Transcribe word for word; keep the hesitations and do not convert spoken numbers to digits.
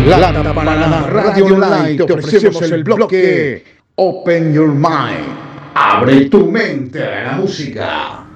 En Lata Paraná Radio Online te ofrecemos el bloque Open Your Mind. Abre tu mente a la música.